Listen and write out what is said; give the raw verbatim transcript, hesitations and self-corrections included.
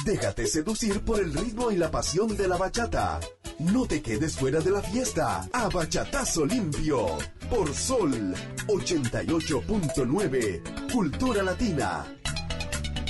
Déjate seducir por el ritmo y la pasión de la bachata. No te quedes fuera de la fiesta. A Bachatazo Limpio. Por Sol ochenta y ocho punto nueve. Cultura Latina.